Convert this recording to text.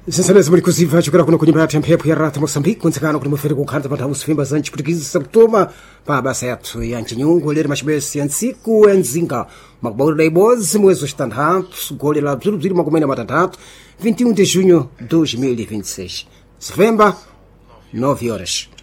Sinceramente, muito inclusive, a jogar com o Coimbra Tempo e a Rata Moçambique, quando se ganha com o Feira com o Canta para os Fimbas antes, porque isso se toma para Baceto e Antinhum, goleiro mais bem científico, Enzinga, uma bola de boas, moeso standard, goleiro lá, tudo uma comenda matantado, 21 de junho de 2026. Setembro, 9 horas.